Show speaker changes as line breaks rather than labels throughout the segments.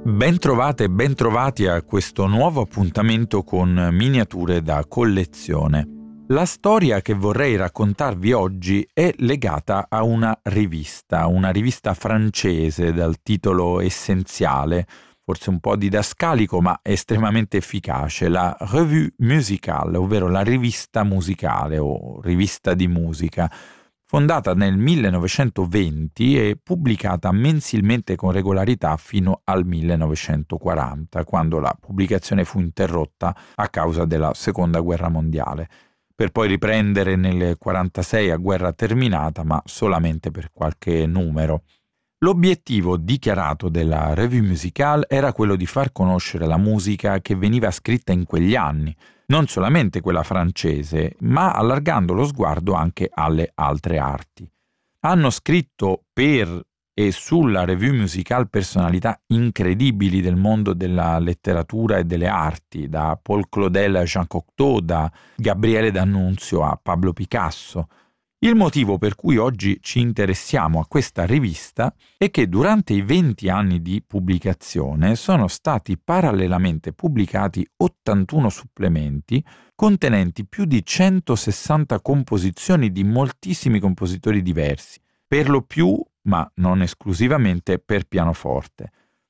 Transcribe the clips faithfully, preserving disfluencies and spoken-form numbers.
Bentrovate e bentrovati a questo nuovo appuntamento con miniature da collezione. La storia che vorrei raccontarvi oggi è legata a una rivista, una rivista francese dal titolo essenziale, forse un po' didascalico ma estremamente efficace, la Revue Musicale, ovvero la rivista musicale o rivista di musica, fondata nel millenovecentoventi e pubblicata mensilmente con regolarità fino al millenovecentoquaranta, quando la pubblicazione fu interrotta a causa della Seconda Guerra Mondiale, per poi riprendere nel quarantasei a guerra terminata, ma solamente per qualche numero. L'obiettivo dichiarato della Revue Musicale era quello di far conoscere la musica che veniva scritta in quegli anni, non solamente quella francese, ma allargando lo sguardo anche alle altre arti. Hanno scritto per e sulla Revue Musicale personalità incredibili del mondo della letteratura e delle arti, da Paul Claudel a Jean Cocteau, da Gabriele D'Annunzio a Pablo Picasso. Il motivo per cui oggi ci interessiamo a questa rivista è che durante i venti anni di pubblicazione sono stati parallelamente pubblicati ottantuno supplementi contenenti più di centosessanta composizioni di moltissimi compositori diversi, per lo più, ma non esclusivamente, per pianoforte.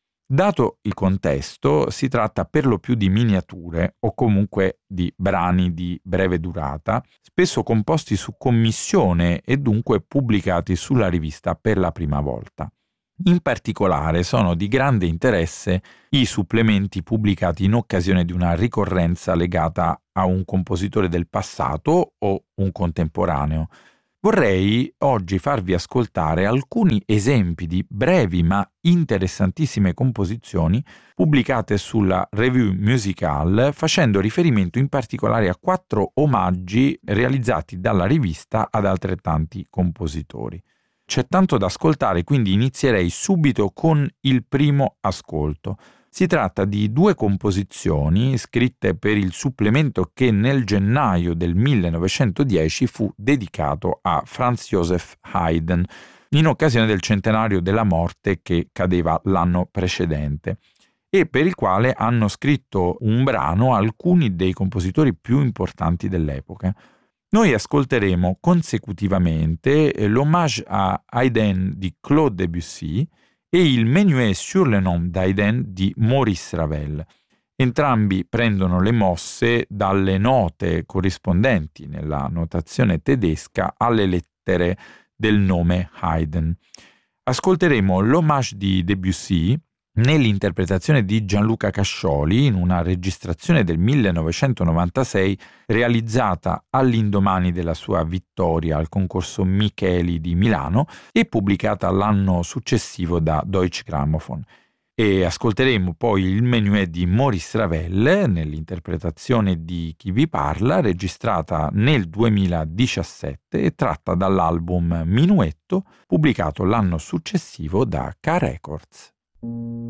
Dato il contesto, si tratta per lo più di miniature o comunque di brani di breve durata, spesso composti su commissione e dunque pubblicati sulla rivista per la prima volta. In particolare sono di grande interesse i supplementi pubblicati in occasione di una ricorrenza legata a un compositore del passato o un contemporaneo. Vorrei oggi farvi ascoltare alcuni esempi di brevi ma interessantissime composizioni pubblicate sulla Revue Musicale, facendo riferimento in particolare a quattro omaggi realizzati dalla rivista ad altrettanti compositori. C'è tanto da ascoltare, quindi inizierei subito con il primo ascolto. Si tratta di due composizioni scritte per il supplemento che nel gennaio del millenovecentodieci fu dedicato a Franz Joseph Haydn, in occasione del centenario della morte che cadeva l'anno precedente, e per il quale hanno scritto un brano alcuni dei compositori più importanti dell'epoca. Noi ascolteremo consecutivamente l'Hommage à Haydn di Claude Debussy e il Menuet sur le nom d'Haydn di Maurice Ravel. Entrambi prendono le mosse dalle note corrispondenti nella notazione tedesca alle lettere del nome Haydn. Ascolteremo l'Hommage di Debussy nell'interpretazione di Gianluca Cascioli in una registrazione del millenovecentonovantasei realizzata all'indomani della sua vittoria al concorso Micheli di Milano e pubblicata l'anno successivo da Deutsche Grammophon. E ascolteremo poi il Menuet di Maurice Ravel nell'interpretazione di Chi vi parla, registrata nel duemiladiciassette e tratta dall'album Minuetto, pubblicato l'anno successivo da K Records.